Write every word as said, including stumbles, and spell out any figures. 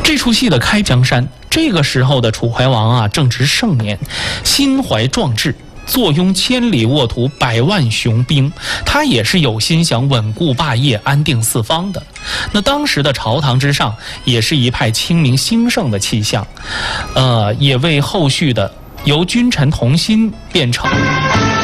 这出戏的开江山，这个时候的楚怀王啊，正值盛年，心怀壮志，坐拥千里沃土、百万雄兵，他也是有心想稳固霸业、安定四方的。那当时的朝堂之上，也是一派清明兴盛的气象，呃，也为后续的由君臣同心变成。